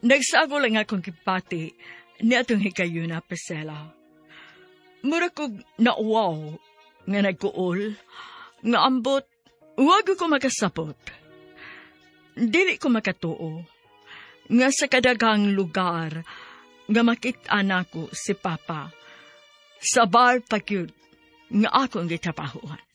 Nagsago lang akong kipati ni atong hikayo na Priscilla. Mura kog nauwaw nga nagkuol, nga ambot, huwag ko makasapot. Dili ko makatuo, nga sa kadagang lugar, nga makita nako si Papa, sa bar pagyud, nga akong gitapahuan.